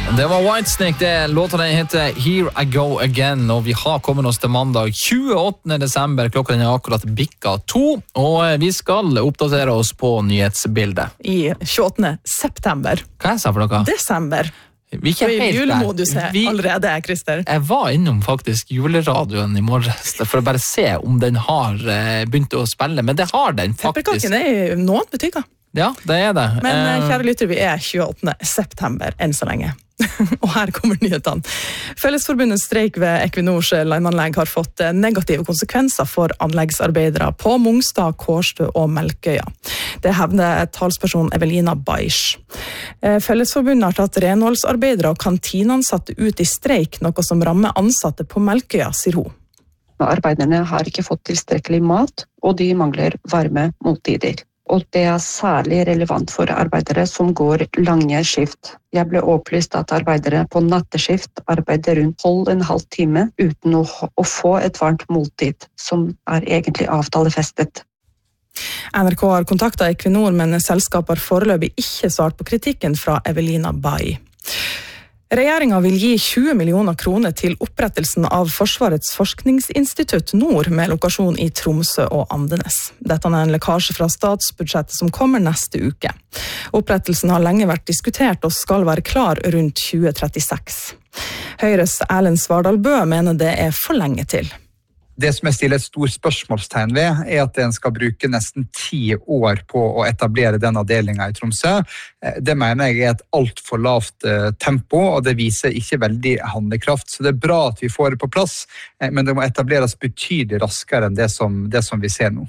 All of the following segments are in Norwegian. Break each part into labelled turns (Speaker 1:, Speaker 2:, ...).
Speaker 1: Det var Whitesnake, det låta den heter Here I Go Again, og vi har kommet oss til mandag 28. desember, klokka den er akkurat bikka 2, og vi skal oppdatere oss på nyhetsbildet.
Speaker 2: I 28. september.
Speaker 1: Hva jeg sa for noe?
Speaker 2: Desember.
Speaker 1: Vi er ikke helt
Speaker 2: julemodus allerede, Christer.
Speaker 1: Jeg var innom faktisk juleradioen i morges for å bare se om den har begynt å spille, men det har den faktisk.
Speaker 2: Pepperkaken er i noen butikker.
Speaker 1: Ja, det er det.
Speaker 2: Men kjære lytter, vi er 28. september enn så lenge. Og her kommer nyhetene. Fellesforbundets streik ved Equinors landanlegg har fått negative konsekvenser for anleggsarbeidere på Mongstad, Kårstø og Melkøya. Det hevder talsperson Evelina Baisch. Fellesforbundet har tatt renholdsarbeidere og kantinansatte ut i streik, noe som rammer ansatte på Melkøya, sier hun.
Speaker 3: Arbeiderne har ikke fått tilstrekkelig mat, og de mangler varme måltider. Og det er særlig relevant for arbeidere som går lange skift. Jeg ble opplyst at arbeidere på natteskift arbeider rundt 12,5 timer uten å få et varmt måltid, som er egentlig avtalefestet.
Speaker 2: NRK har kontaktet Equinor, men selskapet har foreløpig ikke svart på kritikken fra Evelina Bai. Regjeringen vil gi 20 millioner kroner til opprettelsen av Forsvarets forskningsinstitutt Nord med lokasjon i Tromsø og Andenes. Dette er en lekkasje fra statsbudsjettet som kommer neste uke. Opprettelsen har lenge vært diskutert og skal være klar rundt 2036. Høyres Erlend Svardal Bøe mener det er for lenge til.
Speaker 4: Det som jeg stiller et stort spørsmålstegn ved, er at en skal bruke nesten 10 år på å etablere den avdelingen i Tromsø. Det mener jeg er et alt for lavt tempo, og det viser ikke veldig handlekraft. Så det er bra at vi får det på plass, men det må etableres betydelig raskere enn det som vi ser nå.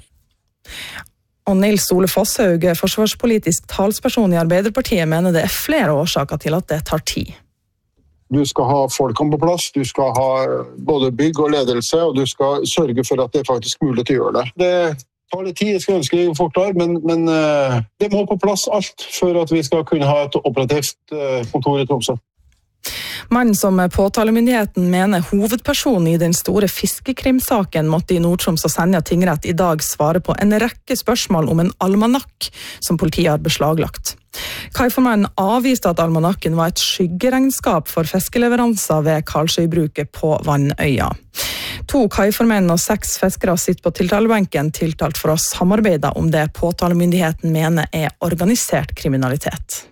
Speaker 2: Og Nils Ole Fosshaug, forsvarspolitisk talsperson i Arbeiderpartiet, mener det er flere årsaker til at det tar tid.
Speaker 5: Du skal ha folkene på plass, du skal ha både bygg og ledelse, og du skal sørge for at det er faktisk mulig til å gjøre det. Det tar litt tid, jeg skal ønske å forklare, men det må på plass alt for at vi skal kunne ha et operativt kontor i Tromsø.
Speaker 2: Mannen som påtalemyndigheten mener hovedpersonen i den store fiskekrimsaken måtte i Nord-Troms og Senja tingrett i dag svare på en rekke spørsmål om en almanakk som politiet har beslaglagt. Kaiformannen avviste at almanakken var et skyggeregnskap for fiskeleveranser ved Karlsøybruket på Vannøya. 2 kaiformenn og 6 fiskere sitter på tiltalebenken, tiltalt for å samarbeide om det påtalemyndigheten mener er organisert kriminalitet.